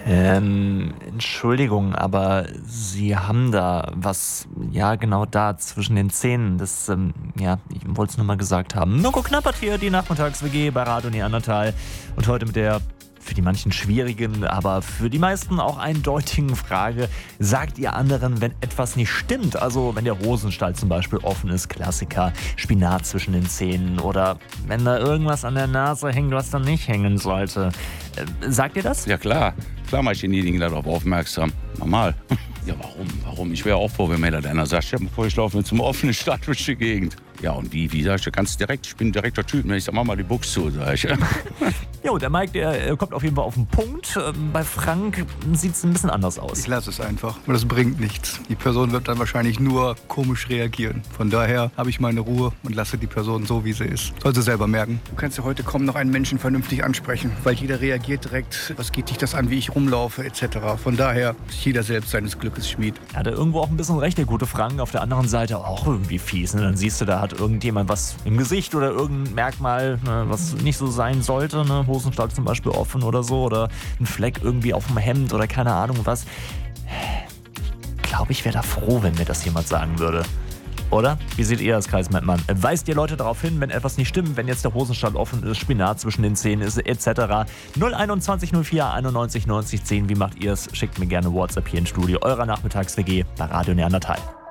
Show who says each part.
Speaker 1: Entschuldigung, aber Sie haben da was, ja genau da zwischen den Zähnen. Das, ich wollte es nur mal gesagt haben. Mirko Knappert hier, die Nachmittags-WG bei Radio Neandertal. Und heute mit der für die manchen schwierigen, aber für die meisten auch eindeutigen Frage: Sagt ihr anderen, wenn etwas nicht stimmt? Also wenn der Hosenstall zum Beispiel offen ist, Klassiker, Spinat zwischen den Zähnen, oder wenn da irgendwas an der Nase hängt, was da nicht hängen sollte. Sagt ihr das?
Speaker 2: Ja klar mache ich denjenigen darauf aufmerksam. Normal. Ja, warum? Ich wäre auch froh, wenn mir da einer sagt, ja, bevor ich laufe zum offenen Start durch die Gegend. Ja, und wie sag ich, ganz direkt, ich bin ein direkter Typ, wenn ich sag, mach mal die Buchs zu, sag ich.
Speaker 1: Jo, der Mike, der kommt auf jeden Fall auf den Punkt. Bei Frank sieht es ein bisschen anders aus.
Speaker 3: Ich lasse es einfach, weil das bringt nichts. Die Person wird dann wahrscheinlich nur komisch reagieren. Von daher habe ich meine Ruhe und lasse die Person so, wie sie ist. Soll sie selber merken.
Speaker 4: Du kannst ja heute kaum noch einen Menschen vernünftig ansprechen, weil jeder reagiert direkt, was geht dich das an, wie ich rumlaufe, etc. Von daher ist jeder selbst seines Glückes Schmied.
Speaker 1: Ja, hat er irgendwo auch ein bisschen recht, der gute Frank. Auf der anderen Seite auch irgendwie fies. Ne? Dann siehst du, da hat irgendjemand was im Gesicht oder irgendein Merkmal, ne, was nicht so sein sollte. Ne? Hosenstall zum Beispiel offen oder so. Oder ein Fleck irgendwie auf dem Hemd oder keine Ahnung was. Glaube ich, wäre da froh, wenn mir das jemand sagen würde. Oder? Wie seht ihr das, Kreismettmann? Weist ihr Leute darauf hin, wenn etwas nicht stimmt, wenn jetzt der Hosenstall offen ist, Spinat zwischen den Zähnen ist, etc. 021 04 91 90 10. Wie macht ihr es? Schickt mir gerne WhatsApp hier ins Studio eurer Nachmittags-WG bei Radio Neandertal.